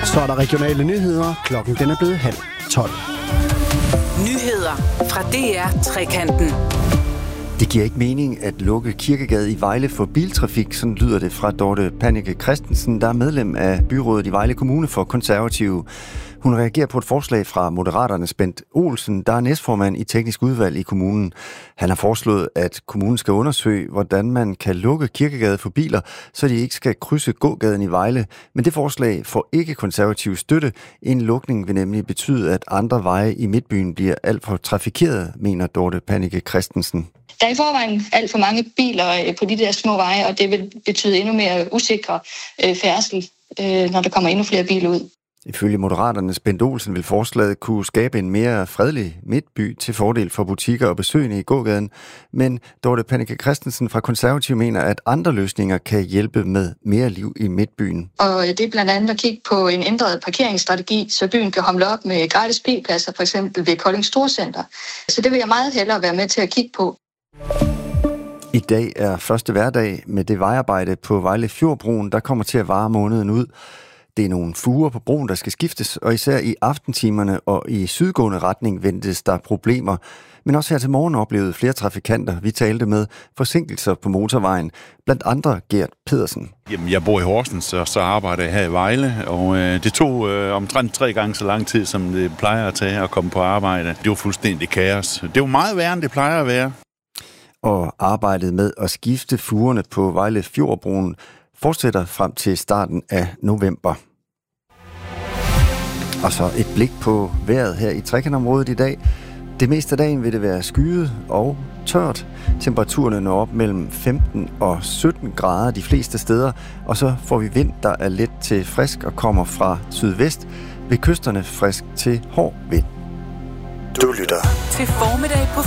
Så er der regionale nyheder. Klokken den er blevet 11:30. Nyheder fra DR Trekanten. Det giver ikke mening at lukke Kirkegade i Vejle for biltrafik, sådan lyder det fra Dorte Pannike Christensen, der er medlem af byrådet i Vejle Kommune for Konservative. Hun reagerer på et forslag fra Moderaternes Bent Olsen, der er næstformand i teknisk udvalg i kommunen. Han har foreslået, at kommunen skal undersøge, hvordan man kan lukke Kirkegade for biler, så de ikke skal krydse gågaden i Vejle. Men det forslag får ikke konservativ støtte. En lukning vil nemlig betyde, at andre veje i midtbyen bliver alt for trafikeret, mener Dorte Pannike Christensen. Der er i forvejen alt for mange biler på de der små veje, og det vil betyde endnu mere usikre færdsel, når der kommer endnu flere biler ud. Ifølge Moderaternes Bent Olsen vil forslaget kunne skabe en mere fredelig midtby til fordel for butikker og besøgende i gågaden. Men Dorte Pannike Christensen fra Konservative mener, at andre løsninger kan hjælpe med mere liv i midtbyen. Og det er blandt andet at kigge på en ændret parkeringsstrategi, så byen kan hamle op med gratis p-pladser, for eksempel ved Kolding Storcenter. Så det vil jeg meget hellere være med til at kigge på. I dag er første hverdag med det vejarbejde på Vejle Fjordbroen, der kommer til at vare måneden ud. Det er nogle fuger på broen, der skal skiftes, og især i aftentimerne og i sydgående retning ventes der problemer. Men også her til morgen oplevede flere trafikanter, vi talte med, forsinkelser på motorvejen. Blandt andre Gert Pedersen. Jamen, jeg bor i Horsens, og så arbejder jeg her i Vejle, og det tog omtrent 3 gange så lang tid, som det plejer at tage at komme på arbejde. Det var fuldstændig kaos. Det var meget værre, end det plejer at være. Og arbejdet med at skifte fugerne på Vejle Fjordbroen fortsætter frem til starten af november. Og så et blik på vejret her i Trekantområdet i dag. Det meste af dagen vil det være skyet og tørt. Temperaturerne når op mellem 15 og 17 grader de fleste steder. Og så får vi vind, der er let til frisk og kommer fra sydvest. Ved kysterne frisk til hård vind. Du lytter til Formiddag på